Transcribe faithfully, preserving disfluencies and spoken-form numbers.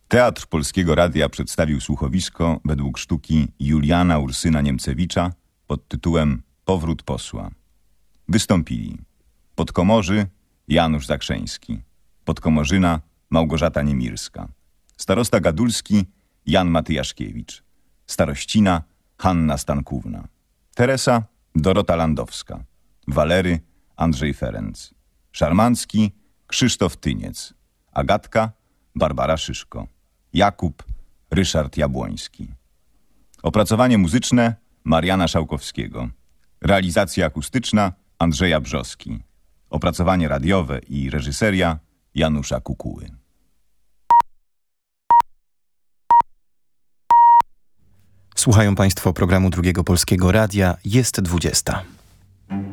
Teatr Polskiego Radia przedstawił słuchowisko według sztuki Juliana Ursyna Niemcewicza pod tytułem Powrót posła. Wystąpili podkomorzy Janusz Zakrzeński, podkomorzyna Małgorzata Niemirska, starosta gadulski Jan Matyjaszkiewicz, starościna Hanna Stankówna, Teresa Dorota Landowska, Walery Andrzej Ferenc, szarmancki Krzysztof Tyniec, Agatka Barbara Szyszko, Jakub Ryszard Jabłoński. Opracowanie muzyczne Mariana Szałkowskiego. Realizacja akustyczna Andrzeja Brzoski. Opracowanie radiowe i reżyseria Janusza Kukuły. Słuchają Państwo programu Drugiego Polskiego Radia. Jest dwudziesta.